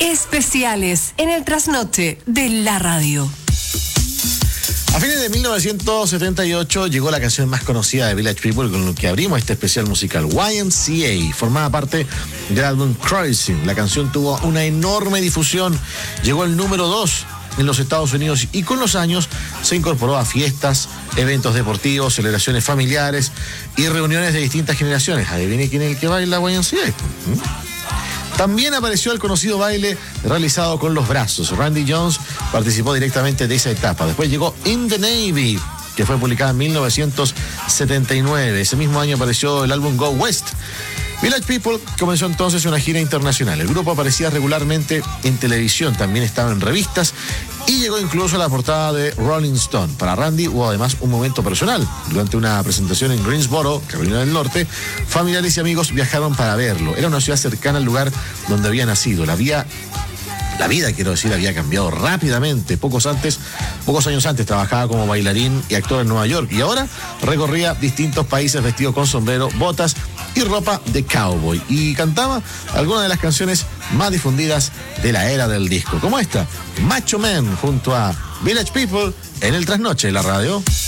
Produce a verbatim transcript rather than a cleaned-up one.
Especiales en el trasnoche de la radio. A fines de mil novecientos setenta y ocho llegó la canción más conocida de Village People con lo que abrimos este especial musical, Y M C A. Formaba parte del álbum Cruising. La canción tuvo una enorme difusión, llegó al número dos en los Estados Unidos y con los años se incorporó a fiestas, eventos deportivos, celebraciones familiares y reuniones de distintas generaciones. Adivine quién es el que baila Y M C A. ¿Mm? También apareció el conocido baile realizado con los brazos. Randy Jones participó directamente de esa etapa. Después llegó In the Navy, que fue publicada en mil novecientos setenta y nueve. Ese mismo año apareció el álbum Go West. Village People comenzó entonces una gira internacional. El grupo aparecía regularmente en televisión, también estaba en revistas y llegó incluso a la portada de Rolling Stone. Para Randy hubo además un momento personal. Durante una presentación en Greensboro, Carolina del Norte, familiares y amigos viajaron para verlo. Era una ciudad cercana al lugar donde había nacido. La vía La vida, quiero decir, había cambiado rápidamente. Pocos antes, pocos años antes trabajaba como bailarín y actor en Nueva York y ahora recorría distintos países vestido con sombrero, botas y ropa de cowboy. Y cantaba algunas de las canciones más difundidas de la era del disco, como esta, Macho Man, junto a Village People en el trasnoche de la radio.